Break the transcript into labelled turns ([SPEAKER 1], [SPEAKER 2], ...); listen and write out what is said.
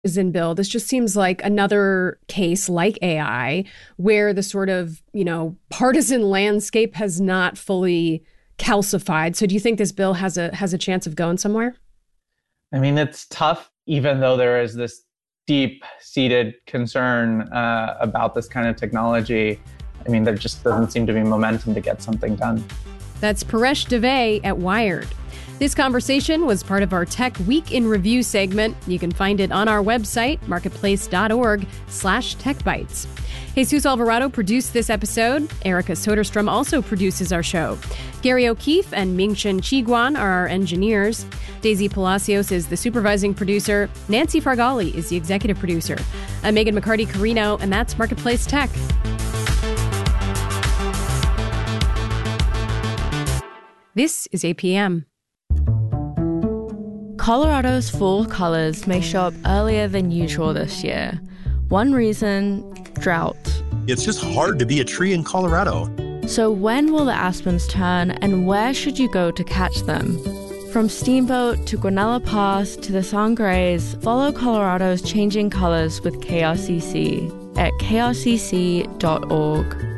[SPEAKER 1] in bill. This just seems like another case like AI where the sort of, partisan landscape has not fully calcified. So do you think this bill has a chance of going somewhere?
[SPEAKER 2] I mean, it's tough, even though there is this deep-seated concern about this kind of technology. I mean, there just doesn't seem to be momentum to get something done.
[SPEAKER 1] That's Paresh Dave at Wired. This conversation was part of our Tech Week in Review segment. You can find it on our website, marketplace.org/techbytes. Jesus Alvarado produced this episode. Erica Soderstrom also produces our show. Gary O'Keefe and Mingchen Chiguan are our engineers. Daisy Palacios is the supervising producer. Nancy Fargali is the executive producer. I'm Megan McCarty-Carino, and that's Marketplace Tech. This is APM.
[SPEAKER 3] Colorado's fall colors may show up earlier than usual this year. One reason, drought.
[SPEAKER 4] It's just hard to be a tree in Colorado.
[SPEAKER 3] So when will the aspens turn, and where should you go to catch them? From Steamboat to Guanella Pass to the Sangres, follow Colorado's changing colors with KRCC at krcc.org.